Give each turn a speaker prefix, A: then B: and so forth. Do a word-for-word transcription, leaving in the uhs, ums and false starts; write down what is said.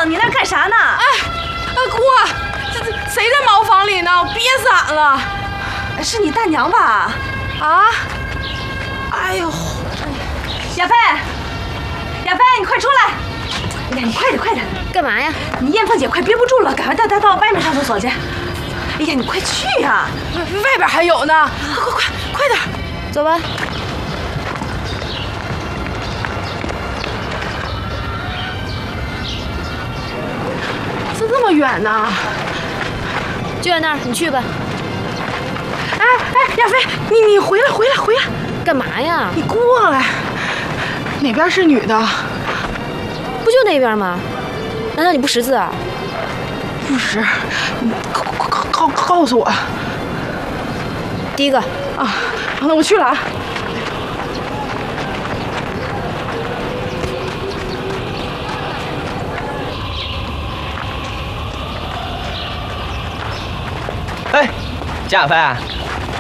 A: 娘，你那干啥呢？
B: 哎，呃，姑，这这谁在茅房里呢？憋死俺了！
A: 是你大娘吧？
B: 啊！哎呦，
A: 亚飞，亚飞，你快出来！哎呀，你快点，快点！
C: 干嘛呀？
A: 你艳凤姐快憋不住了，赶快带她到外面上厕所去。哎呀，你快去呀！
B: 外边还有呢，快快快快点！
C: 走吧。
B: 是这么远呢？
C: 就在那儿，你去吧。
B: 哎哎，亚飞，你你回来回来回来！
C: 干嘛呀？
B: 你过来。哪边是女的？
C: 不就那边吗？难道你不识字啊？
B: 不识，你告告告告诉我。
C: 第一个
B: 啊，好了，我去了啊。
D: 哎，贾亚飞，